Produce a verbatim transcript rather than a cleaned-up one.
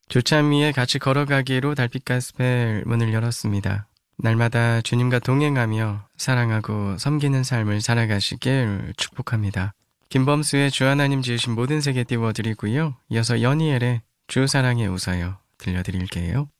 조찬 위에 같이 걸어가기로 달빛 가스펠 문을 열었습니다. 날마다 주님과 동행하며 사랑하고 섬기는 삶을 살아가시길 축복합니다. 김범수의 주 하나님 지으신 모든 세계 띄워드리고요. 이어서 연희엘의 주 사랑에 웃어요 들려드릴게요.